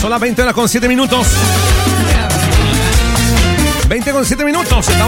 Son las 20 horas con 7 minutos. 20 con 7 minutos. Estamos